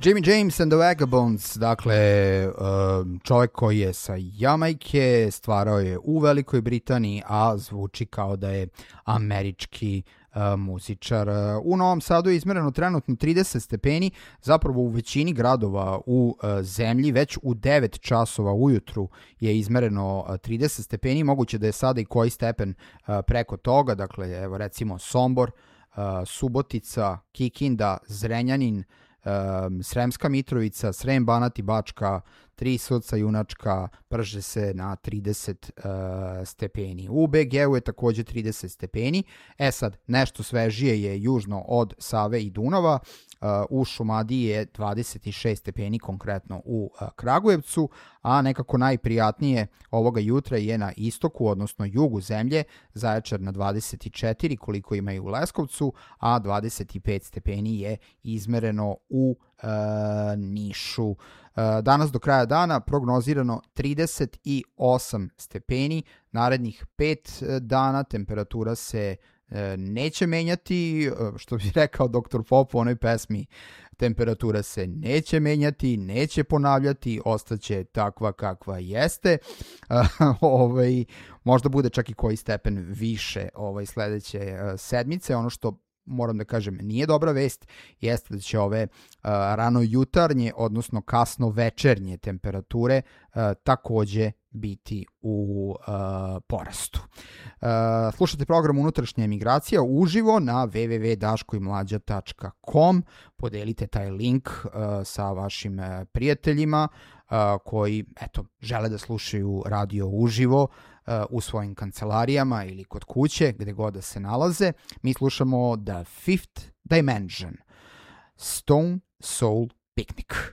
Jimmy James and the Vagabonds, dakle čovjek koji je sa Jamajke, stvarao je u Velikoj Britaniji, a zvuči kao da je američki muzičar. U Novom Sadu je izmereno trenutno 30 stepeni, zapravo u većini gradova u zemlji već u 9 časova ujutru je izmereno 30 stepeni, moguće da je sada i koji stepen preko toga, dakle evo recimo Sombor, Subotica, Kikinda, Zrenjanin, Sremska Mitrovica, Srem, Banat i Bačka, Tri Srca, Junačka prže se na 30 stepeni. U BG-u je takođe 30 stepeni. Sad, nešto svežije je južno od Save i Dunava. U Šumadiji je 26 stepeni, konkretno u Kragujevcu, a nekako najprijatnije ovoga jutra je na istoku, odnosno jugu zemlje, Zaječar na 24, koliko ima i u Leskovcu, a 25 stepeni je izmereno u Nišu. Danas do kraja dana prognozirano 38 stepeni, narednih 5 dana temperatura se neće menjati, što bi rekao Dr. Pop u onoj pesmi, temperatura se neće menjati, neće ponavljati, ostaće takva kakva jeste. Možda bude čak i koji stepen više sledeće sedmice. Ono što moram da kažem nije dobra vest jeste da će ove rano jutarnje, odnosno kasno večernje temperature takođe biti u porastu. Slušate program Unutrašnja emigracija uživo na www.daškoimlađa.com. Podelite taj link sa vašim prijateljima koji žele da slušaju radio uživo u svojim kancelarijama ili kod kuće, gde god da se nalaze. Mi slušamo The Fifth Dimension, Stone Soul Picnic.